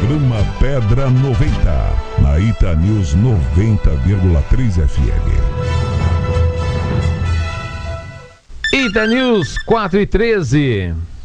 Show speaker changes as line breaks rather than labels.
Programa Pedra 90, na Ita News 90,3 FM.
Ita News 4 e 13.